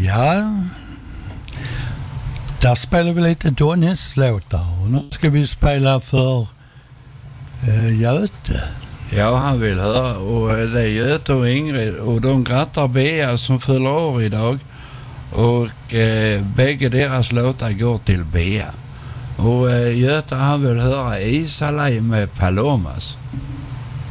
Ja, där spelar vi lite Donnes-låtar och nu ska vi spela för Göte. Ja, han vill höra, och det är Göte och Ingrid och de grattar Bea som fyller år idag och bägge deras låtar går till Bea. Och Göte han vill höra Isalaj med Palomas.